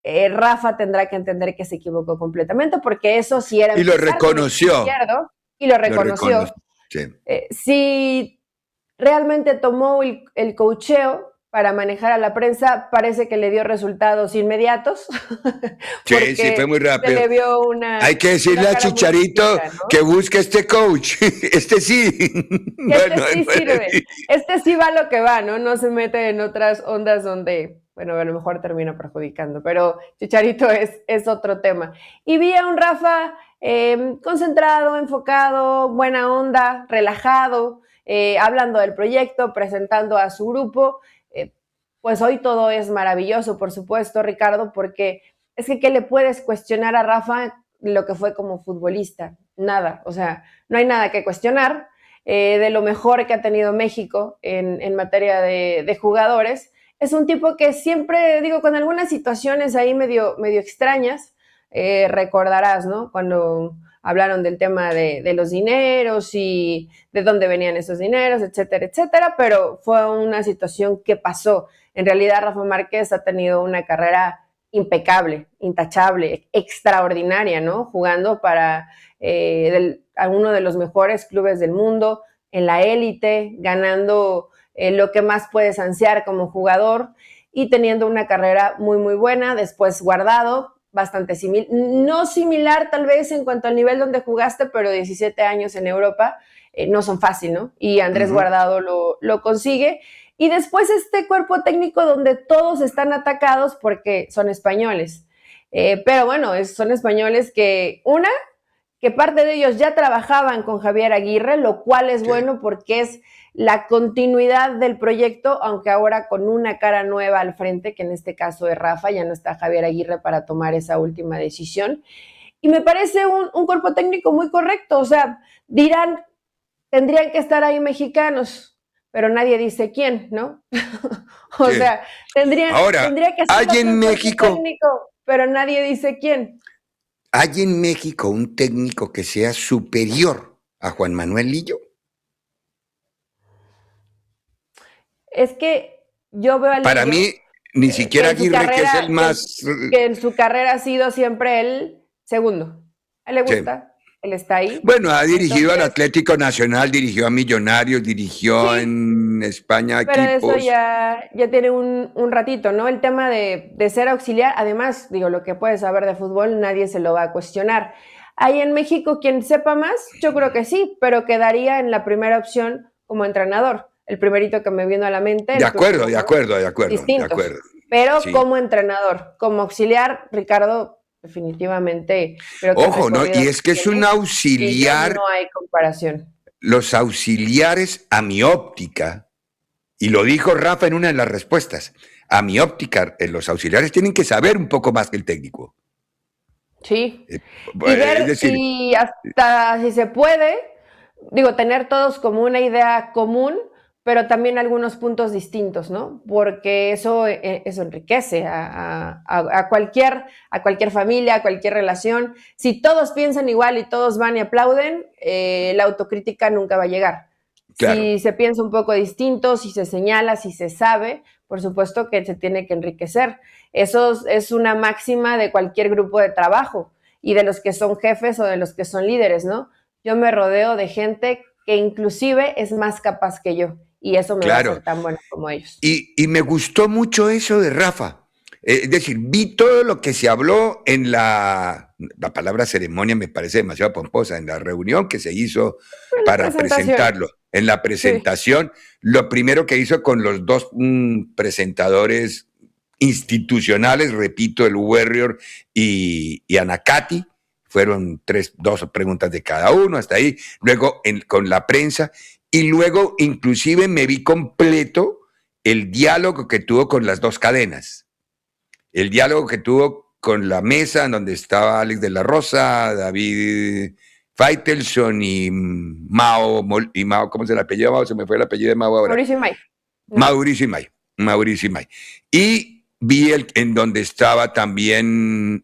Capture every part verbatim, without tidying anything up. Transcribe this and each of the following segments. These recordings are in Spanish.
eh, Rafa tendrá que entender que se equivocó completamente, porque eso sí era y lo reconoció. Izquierdo, y lo reconoció. Lo reconoció. Sí. Eh, si realmente tomó el, el coacheo para manejar a la prensa, parece que le dio resultados inmediatos. Sí, sí, fue muy rápido. Se le vio una, Hay que decirle a Chicharito distinta, ¿no? Que busque este coach. Este sí. Este bueno, sí bueno. sirve. Este sí va lo que va, ¿no? No se mete en otras ondas donde, bueno, a lo mejor termina perjudicando, pero Chicharito es, es otro tema. Y vi a un Rafa eh, concentrado, enfocado, buena onda, relajado, eh, hablando del proyecto, presentando a su grupo. Eh, pues hoy todo es maravilloso, por supuesto, Ricardo, porque es que ¿qué le puedes cuestionar a Rafa lo que fue como futbolista? Nada, o sea, no hay nada que cuestionar. Eh, de lo mejor que ha tenido México en, en materia de, de jugadores. Es un tipo que siempre, digo, con algunas situaciones ahí medio, medio extrañas, eh, recordarás, ¿no? Cuando hablaron del tema de, de los dineros y de dónde venían esos dineros, etcétera, etcétera, pero fue una situación que pasó. En realidad, Rafa Márquez ha tenido una carrera impecable, intachable, extraordinaria, ¿no? Jugando para eh, del, a uno de los mejores clubes del mundo, en la élite, ganando eh, lo que más puedes ansiar como jugador y teniendo una carrera muy, muy buena. Después Guardado, bastante similar, no similar tal vez en cuanto al nivel donde jugaste, pero diecisiete años en Europa eh, no son fácil, ¿no? Y Andrés uh-huh. Guardado lo, lo consigue. Y después este cuerpo técnico donde todos están atacados porque son españoles. Eh, pero bueno, es, son españoles que, una, que parte de ellos ya trabajaban con Javier Aguirre, lo cual es sí. bueno porque es la continuidad del proyecto, aunque ahora con una cara nueva al frente, que en este caso es Rafa, ya no está Javier Aguirre para tomar esa última decisión. Y me parece un, un cuerpo técnico muy correcto, o sea, dirán, tendrían que estar ahí mexicanos, pero nadie dice quién, ¿no? o sí. sea, tendría, Ahora, tendría que ser hay en México, técnico, pero nadie dice quién. ¿Hay en México un técnico que sea superior a Juan Manuel Lillo? Es que yo veo a Lillo, para mí, ni eh, siquiera que Aguirre, carrera, que es el más... Que, que en su carrera ha sido siempre el segundo. A él le gusta. Sí. Él está ahí. Bueno, ha dirigido Entonces, al Atlético Nacional, dirigió a Millonarios, dirigió sí, en España pero equipos. Eso ya, ya tiene un, un ratito, ¿no? El tema de, de ser auxiliar, además, digo, lo que puedes saber de fútbol, nadie se lo va a cuestionar. Ahí en México, quien sepa más, yo creo que sí, pero quedaría en la primera opción como entrenador. El primerito que me vino a la mente. De acuerdo, de acuerdo, de acuerdo, distintos, de acuerdo. Pero sí. como entrenador, como auxiliar, Ricardo... definitivamente. Creo que Ojo, ¿no? Y es que es un auxiliar. No hay comparación. Los auxiliares, a mi óptica, y lo dijo Rafa en una de las respuestas, a mi óptica, los auxiliares tienen que saber un poco más que el técnico. Sí. Eh, y ver es decir, si hasta si se puede, digo, tener todos como una idea común, pero también algunos puntos distintos, ¿no? Porque eso, eso enriquece a, a, a, cualquier, a cualquier familia, a cualquier relación. Si todos piensan igual y todos van y aplauden, eh, la autocrítica nunca va a llegar. Claro. Si se piensa un poco distinto, si se señala, si se sabe, por supuesto que se tiene que enriquecer. Eso es una máxima de cualquier grupo de trabajo y de los que son jefes o de los que son líderes, ¿no? Yo me rodeo de gente que inclusive es más capaz que yo. Y eso me claro. va a hacer tan bueno como ellos. Y, y me gustó mucho eso de Rafa. Eh, es decir, vi todo lo que se habló en la, la palabra ceremonia me parece demasiado pomposa, en la reunión que se hizo para presentarlo. En la presentación, sí. Lo primero que hizo con los dos mm, presentadores institucionales, repito, el Warrior y, y Anacati, fueron tres, dos preguntas de cada uno, hasta ahí. Luego en, con la prensa. Y luego, inclusive, me vi completo el diálogo que tuvo con las dos cadenas. El diálogo que tuvo con la mesa en donde estaba Alex de la Rosa, David Faitelson y Mao, y Mao, ¿cómo se le apellido Mao? Se me fue el apellido de Mao ahora. Mauricio Imay. ¿No? Mauricio Imay. Mauricio Imay. Y vi el, en donde estaba también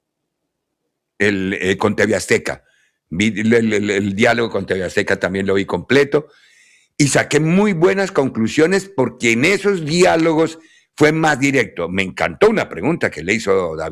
el, el con T V Azteca. Vi el, el, el diálogo con T V Azteca, también lo vi completo y saqué muy buenas conclusiones porque en esos diálogos fue más directo. Me encantó una pregunta que le hizo David